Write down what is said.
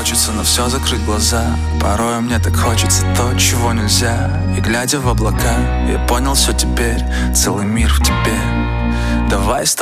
хочется на все закрыть глаза. Порой мне так хочется то, чего нельзя. И глядя в облака, я понял все теперь, целый мир в тебе. Давай с тобой